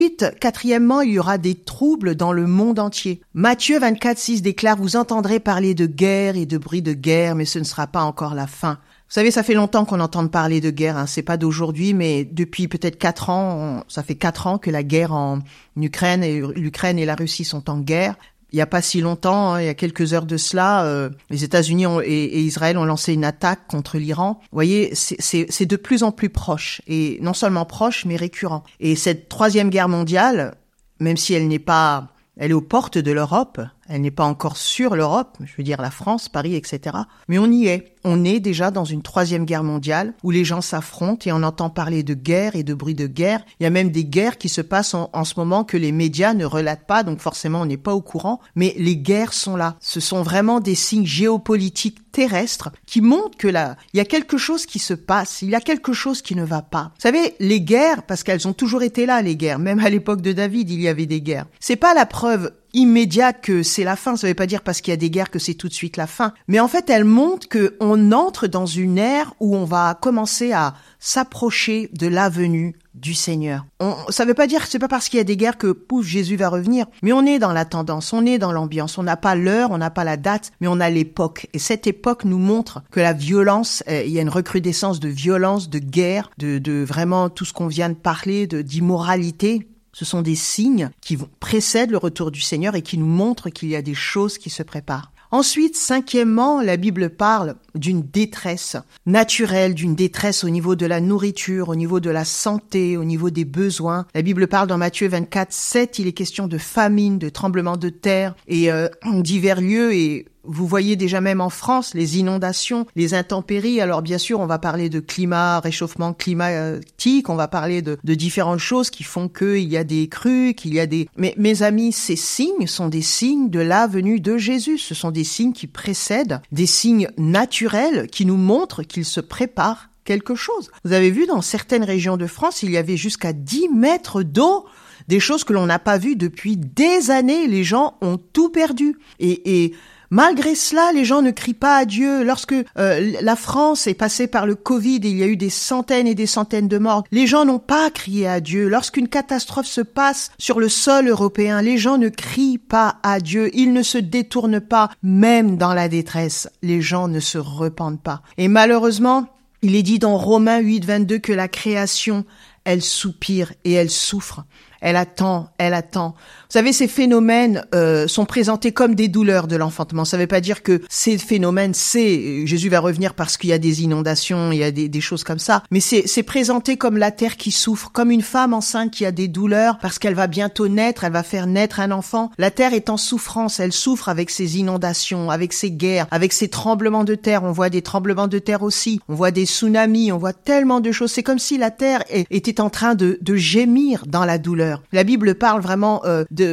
Ensuite, quatrièmement, il y aura des troubles dans le monde entier. Matthieu 24:6 déclare « Vous entendrez parler de guerre et de bruit de guerre, mais ce ne sera pas encore la fin. » Vous savez, ça fait longtemps qu'on entend parler de guerre, hein. C'est pas d'aujourd'hui, mais depuis peut-être 4 ans, ça fait 4 ans que la guerre en Ukraine et l'Ukraine et la Russie sont en guerre. Il y a pas si longtemps, hein, il y a quelques heures de cela, les États-Unis et Israël ont lancé une attaque contre l'Iran. Vous voyez, c'est de plus en plus proche, et non seulement proche, mais récurrent. Et cette troisième guerre mondiale, même si elle est aux portes de l'Europe, elle n'est pas encore sur l'Europe, je veux dire la France, Paris, etc. Mais on y est. On est déjà dans une troisième guerre mondiale où les gens s'affrontent et on entend parler de guerre et de bruit de guerre. Il y a même des guerres qui se passent en ce moment que les médias ne relatent pas, donc forcément on n'est pas au courant. Mais les guerres sont là. Ce sont vraiment des signes géopolitiques terrestres qui montrent que là, il y a quelque chose qui se passe, il y a quelque chose qui ne va pas. Vous savez, les guerres, parce qu'elles ont toujours été là, les guerres, même à l'époque de David, il y avait des guerres. C'est pas la preuve immédiate que c'est la fin. Ça veut pas dire parce qu'il y a des guerres que c'est tout de suite la fin. Mais en fait, elle montre qu'on entre dans une ère où on va commencer à s'approcher de la venue du Seigneur. Ça veut pas dire que c'est pas parce qu'il y a des guerres que pouf, Jésus va revenir. Mais on est dans la tendance, on est dans l'ambiance. On n'a pas l'heure, on n'a pas la date, mais on a l'époque. Et cette époque nous montre que la violence, il y a une recrudescence de violence, de guerre, de vraiment tout ce qu'on vient de parler, d'immoralité. Ce sont des signes qui précèdent le retour du Seigneur et qui nous montrent qu'il y a des choses qui se préparent. Ensuite, cinquièmement, la Bible parle d'une détresse naturelle, d'une détresse au niveau de la nourriture, au niveau de la santé, au niveau des besoins. La Bible parle dans Matthieu 24:7, il est question de famine, de tremblements de terre et divers lieux et vous voyez déjà même en France les inondations, les intempéries. Alors bien sûr, on va parler de climat, réchauffement climatique, on va parler de différentes choses qui font qu'il y a des crues, qu'il y a des... Mais mes amis, ces signes sont des signes de la venue de Jésus. Ce sont des signes qui précèdent, des signes naturels qui nous montrent qu'il se prépare quelque chose. Vous avez vu, dans certaines régions de France, il y avait jusqu'à 10 mètres d'eau, des choses que l'on n'a pas vues depuis des années. Les gens ont tout perdu. Et malgré cela, les gens ne crient pas à Dieu. Lorsque la France est passée par le Covid et il y a eu des centaines et des centaines de morts, les gens n'ont pas crié à Dieu. Lorsqu'une catastrophe se passe sur le sol européen, les gens ne crient pas à Dieu. Ils ne se détournent pas. Même dans la détresse, les gens ne se repentent pas. Et malheureusement, il est dit dans Romains 8:22 que la création, elle soupire et elle souffre. Elle attend, elle attend. Vous savez, ces phénomènes sont présentés comme des douleurs de l'enfantement. Ça ne veut pas dire que ces phénomènes, Jésus va revenir parce qu'il y a des inondations, il y a des choses comme ça. Mais c'est présenté comme la terre qui souffre, comme une femme enceinte qui a des douleurs parce qu'elle va bientôt naître, elle va faire naître un enfant. La terre est en souffrance, elle souffre avec ses inondations, avec ses guerres, avec ses tremblements de terre. On voit des tremblements de terre aussi, on voit des tsunamis, on voit tellement de choses. C'est comme si la terre était en train de gémir dans la douleur. La Bible parle vraiment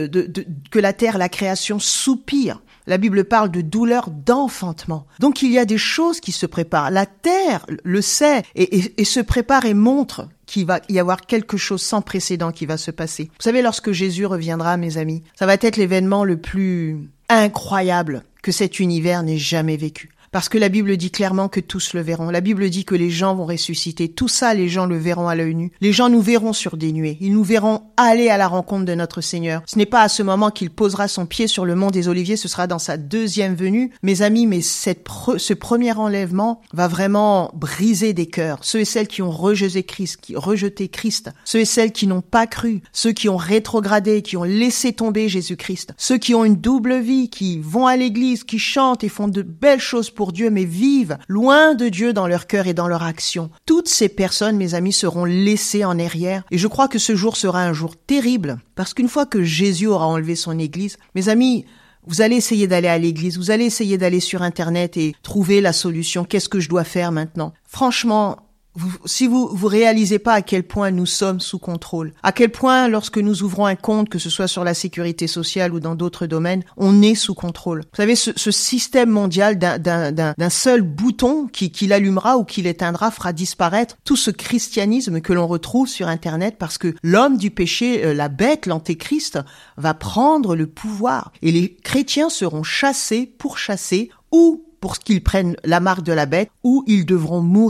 que la terre, la création soupire. La Bible parle de douleur d'enfantement. Donc il y a des choses qui se préparent. La terre le sait et se prépare et montre qu'il va y avoir quelque chose sans précédent qui va se passer. Vous savez, lorsque Jésus reviendra, mes amis, ça va être l'événement le plus incroyable que cet univers n'ait jamais vécu. Parce que la Bible dit clairement que tous le verront. La Bible dit que les gens vont ressusciter. Tout ça, les gens le verront à l'œil nu. Les gens nous verront sur des nuées. Ils nous verront aller à la rencontre de notre Seigneur. Ce n'est pas à ce moment qu'il posera son pied sur le mont des Oliviers. Ce sera dans sa deuxième venue. Mes amis, mais ce premier enlèvement va vraiment briser des cœurs. Ceux et celles qui ont rejeté Christ. Ceux et celles qui n'ont pas cru. Ceux qui ont rétrogradé, qui ont laissé tomber Jésus-Christ. Ceux qui ont une double vie, qui vont à l'église, qui chantent et font de belles choses pour Dieu, mais vivent loin de Dieu dans leur cœur et dans leur action. Toutes ces personnes, mes amis, seront laissées en arrière. Et je crois que ce jour sera un jour terrible, parce qu'une fois que Jésus aura enlevé son église, mes amis, vous allez essayer d'aller à l'église, vous allez essayer d'aller sur Internet et trouver la solution. Qu'est-ce que je dois faire maintenant? Franchement, si vous réalisez pas à quel point nous sommes sous contrôle, à quel point lorsque nous ouvrons un compte, que ce soit sur la sécurité sociale ou dans d'autres domaines, on est sous contrôle. Vous savez, ce système mondial d'un seul bouton qui l'allumera ou qui l'éteindra fera disparaître tout ce christianisme que l'on retrouve sur Internet parce que l'homme du péché, la bête, l'antéchrist, va prendre le pouvoir et les chrétiens seront chassés, pourchassés ou pour qu'ils prennent la marque de la bête, ou ils devront mourir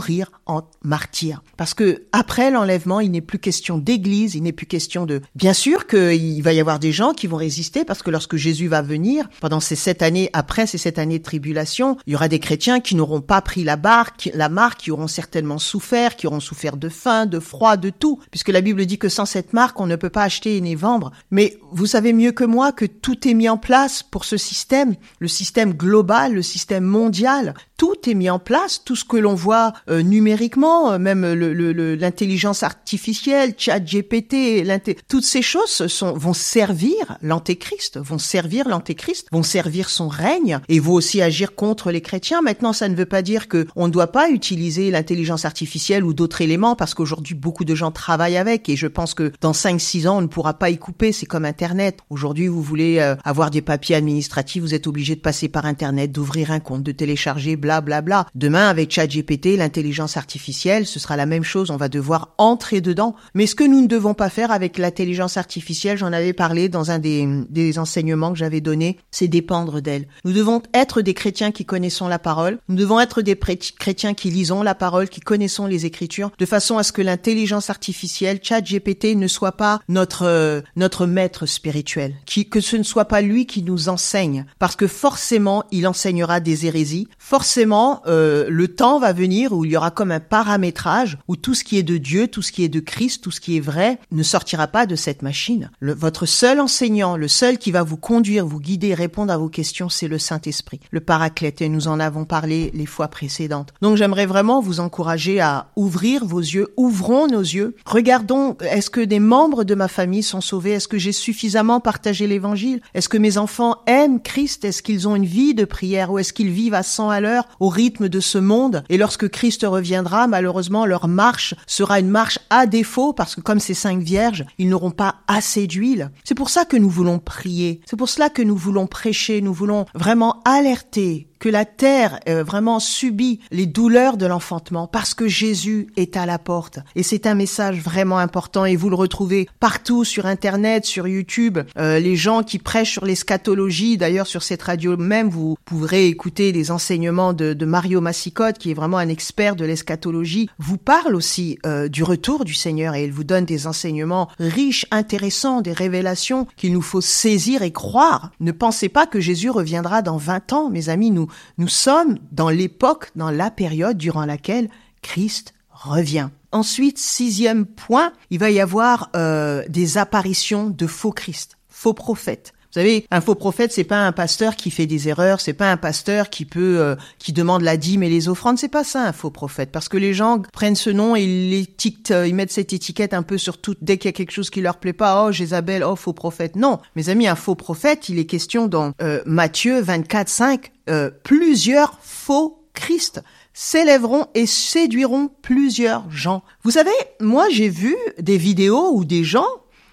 en martyrs. Parce que après l'enlèvement, il n'est plus question d'église, il n'est plus question de... Bien sûr qu'il va y avoir des gens qui vont résister parce que lorsque Jésus va venir, pendant ces 7 années, après ces 7 années de tribulation, il y aura des chrétiens qui n'auront pas pris la marque, qui auront certainement souffert, qui auront souffert de faim, de froid, de tout. Puisque la Bible dit que sans cette marque, on ne peut pas acheter ni vendre. Mais vous savez mieux que moi que tout est mis en place pour ce système, le système global, le système mondial. Tout est mis en place, tout ce que l'on voit numériquement, même l'intelligence artificielle, ChatGPT, toutes ces choses vont servir l'antéchrist, vont servir son règne et vont aussi agir contre les chrétiens. Maintenant, ça ne veut pas dire que on ne doit pas utiliser l'intelligence artificielle ou d'autres éléments parce qu'aujourd'hui, beaucoup de gens travaillent avec et je pense que dans 5-6 ans, on ne pourra pas y couper. C'est comme Internet. Aujourd'hui, vous voulez avoir des papiers administratifs, vous êtes obligé de passer par Internet, d'ouvrir un compte, de télécharger, blablabla. Demain, avec ChatGPT, l'intelligence artificielle, ce sera la même chose. On va devoir entrer dedans. Mais ce que nous ne devons pas faire avec l'intelligence artificielle, j'en avais parlé dans un des enseignements que j'avais donné, c'est dépendre d'elle. Nous devons être des chrétiens qui connaissons la parole. Nous devons être des chrétiens qui lisons la parole, qui connaissons les Écritures, de façon à ce que l'intelligence artificielle, ChatGPT, ne soit pas notre maître spirituel, que ce ne soit pas lui qui nous enseigne, parce que forcément, il enseignera des hérésies. Forcément, le temps va venir où il y aura comme un paramétrage, où tout ce qui est de Dieu, tout ce qui est de Christ, tout ce qui est vrai, ne sortira pas de cette machine. Votre seul enseignant, le seul qui va vous conduire, vous guider, répondre à vos questions, c'est le Saint-Esprit, le Paraclète, et nous en avons parlé les fois précédentes. Donc j'aimerais vraiment vous encourager à ouvrir vos yeux, ouvrons nos yeux, regardons, est-ce que des membres de ma famille sont sauvés? Est-ce que j'ai suffisamment partagé l'évangile? Est-ce que mes enfants aiment Christ? Est-ce qu'ils ont une vie de prière ou est-ce qu'ils vivent à 100 à l'heure au rythme de ce monde? Et lorsque Christ reviendra, malheureusement, leur marche sera une marche à défaut parce que comme ces 5 vierges, ils n'auront pas assez d'huile. C'est pour ça que nous voulons prier. C'est pour cela que nous voulons prêcher. Nous voulons vraiment alerter que la terre vraiment subit les douleurs de l'enfantement parce que Jésus est à la porte. Et c'est un message vraiment important et vous le retrouvez partout sur Internet, sur YouTube. Les gens qui prêchent sur l'eschatologie, d'ailleurs sur cette radio même, vous pourrez écouter les enseignements de Mario Massicotte, qui est vraiment un expert de l'eschatologie, vous parle aussi du retour du Seigneur et il vous donne des enseignements riches, intéressants, des révélations qu'il nous faut saisir et croire. Ne pensez pas que Jésus reviendra dans 20 ans, mes amis, nous sommes dans l'époque, dans la période durant laquelle Christ revient. Ensuite, 6e point, il va y avoir des apparitions de faux Christ, faux prophètes. Vous savez, un faux prophète, c'est pas un pasteur qui fait des erreurs, c'est pas un pasteur qui demande la dîme et les offrandes, c'est pas ça un faux prophète, parce que les gens prennent ce nom et ils mettent cette étiquette un peu sur tout, dès qu'il y a quelque chose qui leur plaît pas, oh Jézabel, oh faux prophète. Non, mes amis, un faux prophète, il est question dans Matthieu 24:5, plusieurs faux Christ s'élèveront et séduiront plusieurs gens. Vous savez, moi j'ai vu des vidéos où des gens,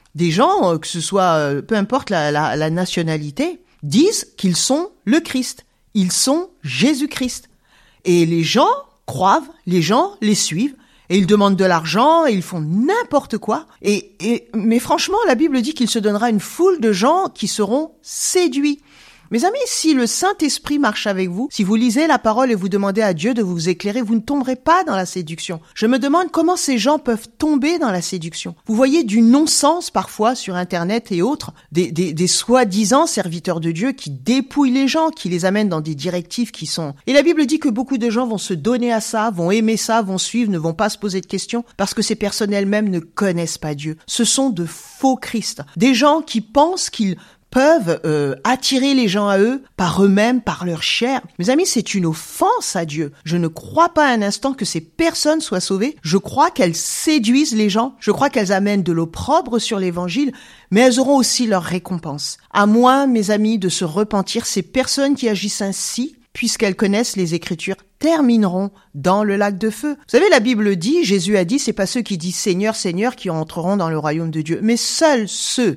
que ce soit, peu importe la nationalité, disent qu'ils sont le Christ. Ils sont Jésus-Christ. Et les gens croient, les gens les suivent, et ils demandent de l'argent, et ils font n'importe quoi. Mais franchement, la Bible dit qu'il se donnera une foule de gens qui seront séduits. Mes amis, si le Saint-Esprit marche avec vous, si vous lisez la parole et vous demandez à Dieu de vous éclairer, vous ne tomberez pas dans la séduction. Je me demande comment ces gens peuvent tomber dans la séduction. Vous voyez du non-sens parfois sur Internet et autres, des soi-disant serviteurs de Dieu qui dépouillent les gens, qui les amènent dans des directives qui sont... Et la Bible dit que beaucoup de gens vont se donner à ça, vont aimer ça, vont suivre, ne vont pas se poser de questions parce que ces personnes elles-mêmes ne connaissent pas Dieu. Ce sont de faux Christ. Des gens qui pensent qu'ils peuvent attirer les gens à eux par eux-mêmes, par leur chair. Mes amis, c'est une offense à Dieu. Je ne crois pas un instant que ces personnes soient sauvées. Je crois qu'elles séduisent les gens. Je crois qu'elles amènent de l'opprobre sur l'évangile, mais elles auront aussi leur récompense. À moins, mes amis, de se repentir, ces personnes qui agissent ainsi, puisqu'elles connaissent les Écritures, termineront dans le lac de feu. Vous savez, la Bible dit, Jésus a dit, c'est pas ceux qui disent Seigneur, Seigneur qui entreront dans le royaume de Dieu, mais seuls ceux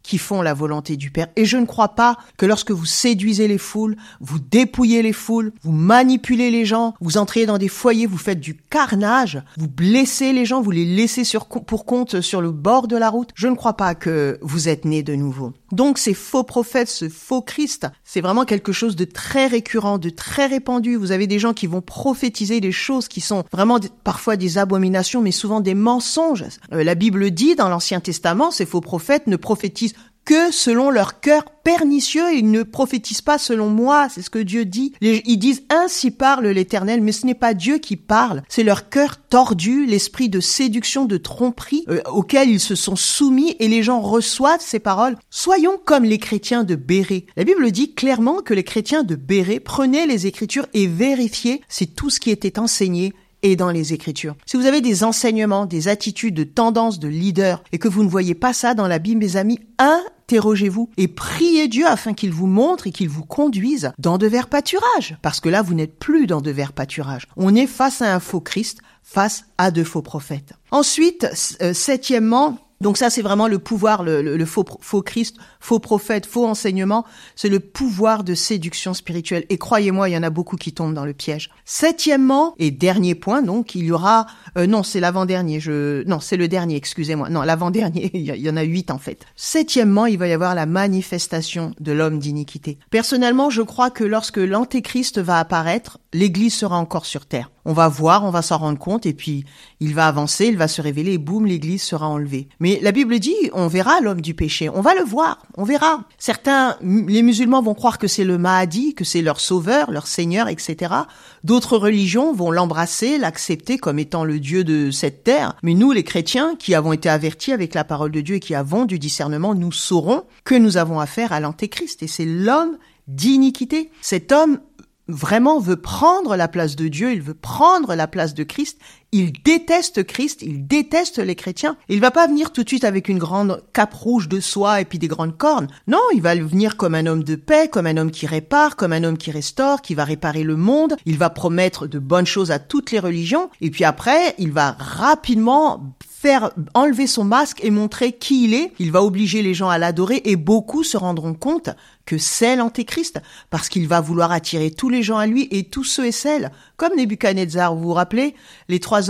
qui font la volonté du Père. Et je ne crois pas que lorsque vous séduisez les foules, vous dépouillez les foules, vous manipulez les gens, vous entrez dans des foyers, vous faites du carnage, vous blessez les gens, vous les laissez pour compte sur le bord de la route. Je ne crois pas que vous êtes nés de nouveau. Donc ces faux prophètes, ce faux Christ, c'est vraiment quelque chose de très récurrent, de très répandu. Vous avez des gens qui vont prophétiser des choses qui sont vraiment parfois des abominations, mais souvent des mensonges. La Bible dit dans l'Ancien Testament, ces faux prophètes ne prophétisent que selon leur cœur pernicieux, ils ne prophétisent pas selon moi, c'est ce que Dieu dit. Ils disent « Ainsi parle l'Éternel », mais ce n'est pas Dieu qui parle, c'est leur cœur tordu, l'esprit de séduction, de tromperie auquel ils se sont soumis et les gens reçoivent ces paroles. Soyons comme les chrétiens de Bérée. La Bible dit clairement que les chrétiens de Bérée prenaient les Écritures et vérifiaient si tout ce qui était enseigné et dans les Écritures. Si vous avez des enseignements, des attitudes, de tendances, de leaders, et que vous ne voyez pas ça dans la Bible, mes amis, interrogez-vous et priez Dieu afin qu'il vous montre et qu'il vous conduise dans de verts pâturages. Parce que là, vous n'êtes plus dans de verts pâturages. On est face à un faux Christ, face à de faux prophètes. Ensuite, septièmement, donc ça, c'est vraiment le pouvoir, le faux Christ, faux prophète, faux enseignement. C'est le pouvoir de séduction spirituelle. Et croyez-moi, il y en a beaucoup qui tombent dans le piège. Septièmement, et dernier point, donc, il y aura... non, c'est l'avant-dernier. Non, c'est le dernier, excusez-moi. Non, l'avant-dernier, il y en a 8 en fait. Septièmement, il va y avoir la manifestation de l'homme d'iniquité. Personnellement, je crois que lorsque l'Antéchrist va apparaître, l'Église sera encore sur terre. On va voir, on va s'en rendre compte, et puis il va avancer, il va se révéler, et boum, l'Église sera enlevée. Mais la Bible dit, on verra l'homme du péché, on va le voir, on verra. Certains, les musulmans vont croire que c'est le Mahdi, que c'est leur sauveur, leur seigneur, etc. D'autres religions vont l'embrasser, l'accepter comme étant le Dieu de cette terre. Mais nous, les chrétiens, qui avons été avertis avec la parole de Dieu et qui avons du discernement, nous saurons que nous avons affaire à l'Antéchrist. Et c'est l'homme d'iniquité. Cet homme vraiment veut prendre la place de Dieu, il veut prendre la place de Christ, il déteste Christ, il déteste les chrétiens. Il va pas venir tout de suite avec une grande cape rouge de soie et puis des grandes cornes. Non, il va venir comme un homme de paix, comme un homme qui répare, comme un homme qui restaure, qui va réparer le monde. Il va promettre de bonnes choses à toutes les religions et puis après, il va rapidement faire enlever son masque et montrer qui il est. Il va obliger les gens à l'adorer et beaucoup se rendront compte que c'est l'Antéchrist parce qu'il va vouloir attirer tous les gens à lui et tous ceux et celles. Comme Nebuchadnezzar, vous vous rappelez, les trois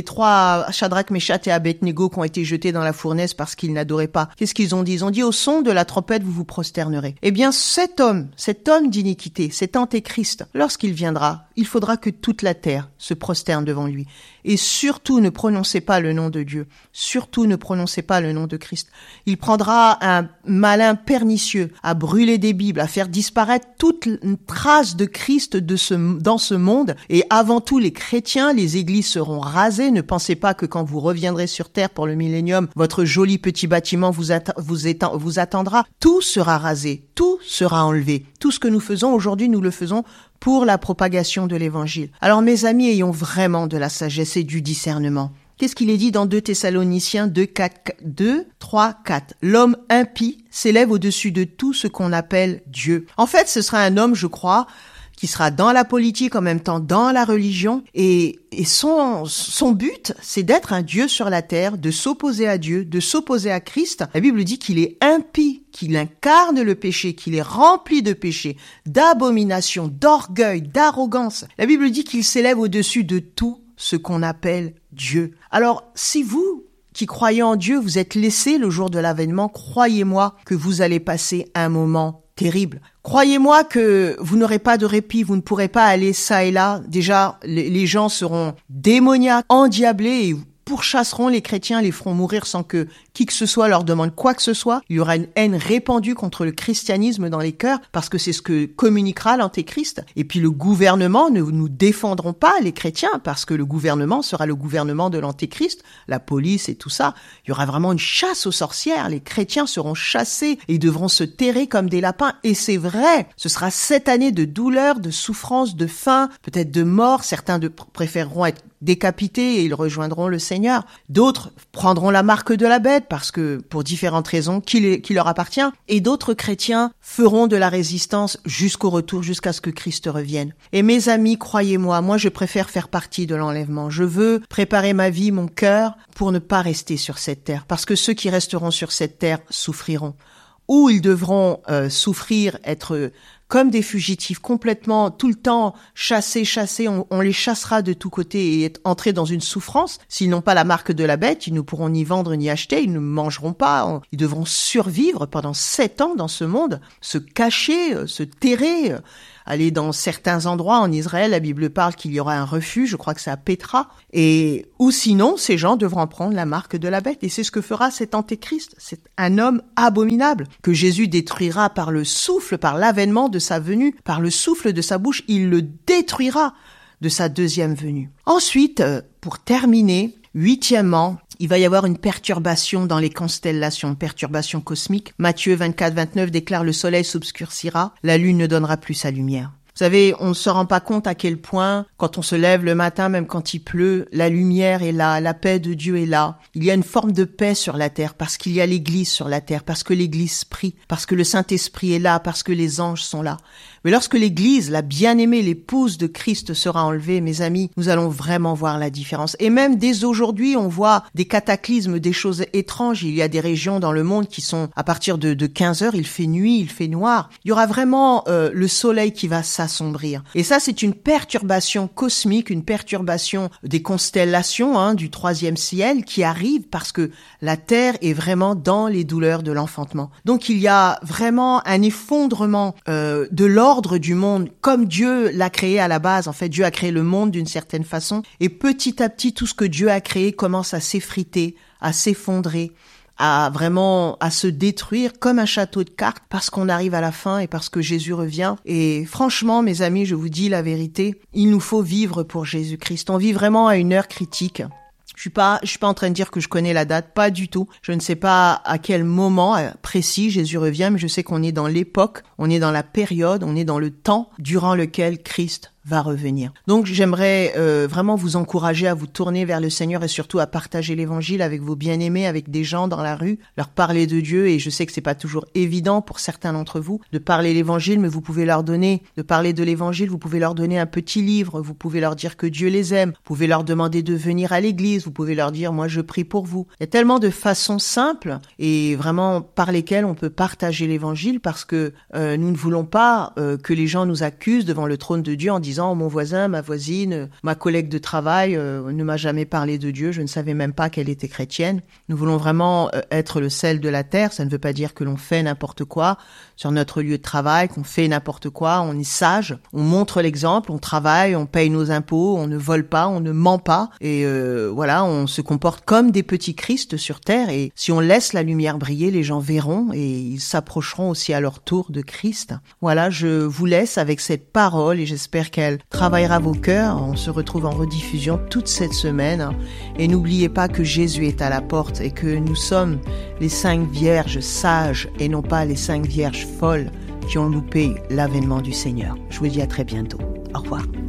Shadrach, Meshach et Abednego qui ont été jetés dans la fournaise parce qu'ils n'adoraient pas. Qu'est-ce qu'ils ont dit? Ils ont dit au son de la trompette, vous vous prosternerez. Eh bien, cet homme d'iniquité, cet Antéchrist, lorsqu'il viendra, il faudra que toute la terre se prosterne devant lui. Et surtout, ne prononcez pas le nom de Dieu. Surtout, ne prononcez pas le nom de Christ. Il prendra un malin pernicieux à brûler des Bibles, à faire disparaître toute une trace de Christ dans ce monde. Et avant tout, les chrétiens, les églises seront rasées. Ne pensez pas que quand vous reviendrez sur terre pour le millénium, votre joli petit bâtiment vous attendra. Tout sera rasé, tout sera enlevé. Tout ce que nous faisons aujourd'hui, nous le faisons pour la propagation de l'évangile. Alors mes amis, ayons vraiment de la sagesse et du discernement. Qu'est-ce qu'il est dit dans 2 Thessaloniciens 2, 3, 4 ? L'homme impie s'élève au-dessus de tout ce qu'on appelle Dieu. En fait, ce sera un homme, je crois, qui sera dans la politique, en même temps dans la religion, et son but, c'est d'être un Dieu sur la terre, de s'opposer à Dieu, de s'opposer à Christ. La Bible dit qu'il est impie, qu'il incarne le péché, qu'il est rempli de péché, d'abomination, d'orgueil, d'arrogance. La Bible dit qu'il s'élève au-dessus de tout ce qu'on appelle Dieu. Alors, si vous, qui croyez en Dieu, vous êtes laissés le jour de l'avènement, croyez-moi que vous allez passer un moment terrible. Croyez-moi que vous n'aurez pas de répit, vous ne pourrez pas aller ça et là. Déjà, les gens seront démoniaques, endiablés et pourchasseront les chrétiens, les feront mourir sans que qui que ce soit leur demande quoi que ce soit. Il y aura une haine répandue contre le christianisme dans les cœurs parce que c'est ce que communiquera l'Antéchrist. Et puis le gouvernement ne nous défendront pas, les chrétiens, parce que le gouvernement sera le gouvernement de l'Antéchrist, la police et tout ça. Il y aura vraiment une chasse aux sorcières. Les chrétiens seront chassés et devront se terrer comme des lapins. Et c'est vrai, ce sera 7 années de douleur, de souffrance, de faim, peut-être de mort. Certains préféreront être décapités et ils rejoindront le Seigneur. D'autres prendront la marque de la bête parce que pour différentes raisons qui leur appartient. Et d'autres chrétiens feront de la résistance jusqu'au retour, jusqu'à ce que Christ revienne. Et mes amis, croyez-moi, moi je préfère faire partie de l'enlèvement. Je veux préparer ma vie, mon cœur, pour ne pas rester sur cette terre. Parce que ceux qui resteront sur cette terre souffriront. où ils devront souffrir, être comme des fugitifs, complètement, tout le temps chassés, on les chassera de tous côtés et entrer dans une souffrance. S'ils n'ont pas la marque de la bête, ils ne pourront ni vendre ni acheter, ils ne mangeront pas, ils devront survivre pendant 7 ans dans ce monde, se cacher, se terrer, aller dans certains endroits en Israël. La Bible parle qu'il y aura un refuge, je crois que c'est à Pétra, ou sinon, ces gens devront prendre la marque de la bête. Et c'est ce que fera cet antéchrist. C'est un homme abominable que Jésus détruira par le souffle, par l'avènement de sa venue, par le souffle de sa bouche. Il le détruira de sa deuxième venue. Ensuite, pour terminer, 8e, il va y avoir une perturbation dans les constellations, une perturbation cosmique. Matthieu 24-29 déclare: le soleil s'obscurcira, la lune ne donnera plus sa lumière. Vous savez, on ne se rend pas compte à quel point, quand on se lève le matin, même quand il pleut, la lumière est là, la paix de Dieu est là. Il y a une forme de paix sur la terre, parce qu'il y a l'Église sur la terre, parce que l'Église prie, parce que le Saint-Esprit est là, parce que les anges sont là. Mais lorsque l'Église, la bien-aimée, l'épouse de Christ sera enlevée, mes amis, nous allons vraiment voir la différence. Et même dès aujourd'hui, on voit des cataclysmes, des choses étranges. Il y a des régions dans le monde qui sont, à partir de 15 heures, il fait nuit, il fait noir. Il y aura vraiment le soleil qui va s'assombrir. Et ça, c'est une perturbation cosmique, une perturbation des constellations, du 3e ciel qui arrive parce que la Terre est vraiment dans les douleurs de l'enfantement. Donc il y a vraiment un effondrement de l'ordre du monde comme Dieu l'a créé à la base. En fait, Dieu a créé le monde d'une certaine façon et petit à petit, tout ce que Dieu a créé commence à s'effriter, à s'effondrer, à se détruire comme un château de cartes parce qu'on arrive à la fin et parce que Jésus revient. Et franchement, mes amis, je vous dis la vérité, il nous faut vivre pour Jésus-Christ. On vit vraiment à une heure critique. Je suis pas en train de dire que je connais la date, pas du tout. Je ne sais pas à quel moment précis Jésus revient, mais je sais qu'on est dans l'époque, on est dans la période, on est dans le temps durant lequel Christ va revenir. Donc j'aimerais vraiment vous encourager à vous tourner vers le Seigneur et surtout à partager l'évangile avec vos bien-aimés, avec des gens dans la rue, leur parler de Dieu. Et je sais que c'est pas toujours évident pour certains d'entre vous de parler l'évangile, mais vous pouvez leur donner, de parler de l'évangile, vous pouvez leur donner un petit livre, vous pouvez leur dire que Dieu les aime, vous pouvez leur demander de venir à l'église, vous pouvez leur dire moi je prie pour vous. Il y a tellement de façons simples et vraiment par lesquelles on peut partager l'évangile parce que nous ne voulons pas que les gens nous accusent devant le trône de Dieu en disant mon voisin, ma voisine, ma collègue de travail ne m'a jamais parlé de Dieu, je ne savais même pas qu'elle était chrétienne. Nous voulons vraiment être le sel de la terre, ça ne veut pas dire que l'on fait n'importe quoi sur notre lieu de travail, qu'on fait n'importe quoi, on est sage, on montre l'exemple, on travaille, on paye nos impôts, on ne vole pas, on ne ment pas et voilà, on se comporte comme des petits Christ sur terre et si on laisse la lumière briller, les gens verront et ils s'approcheront aussi à leur tour de Christ. Voilà, je vous laisse avec cette parole et j'espère qu'elle travaillera vos cœurs. On se retrouve en rediffusion toute cette semaine et n'oubliez pas que Jésus est à la porte et que nous sommes les 5 vierges sages et non pas les 5 vierges folles qui ont loupé l'avènement du Seigneur. Je vous dis à très bientôt. Au revoir.